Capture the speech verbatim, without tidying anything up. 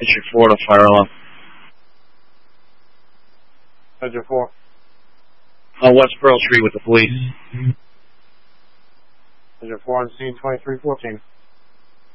It's your Florida fire alarm. Ledger four. Uh, West Pearl Street with the police. Ledger four on scene twenty-three fourteen.